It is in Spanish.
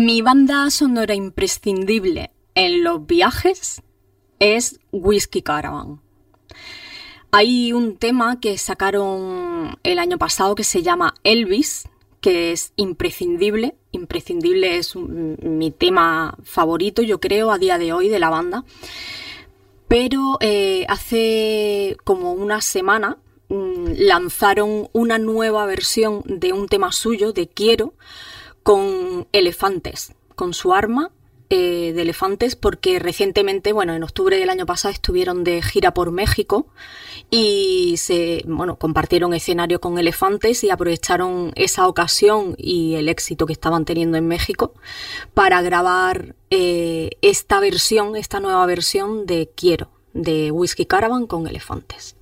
Mi banda sonora imprescindible en los viajes es Whiskey Caravan. Hay un tema que sacaron el año pasado que se llama Elvis, que es imprescindible. Imprescindible es mi tema favorito, yo creo, a día de hoy de la banda. Pero hace como una semana lanzaron una nueva versión de un tema suyo, de Quiero, con elefantes, con su arma de elefantes, porque recientemente, en octubre del año pasado estuvieron de gira por México y compartieron escenario con elefantes y aprovecharon esa ocasión y el éxito que estaban teniendo en México para grabar esta nueva versión de Quiero, de Whiskey Caravan con elefantes.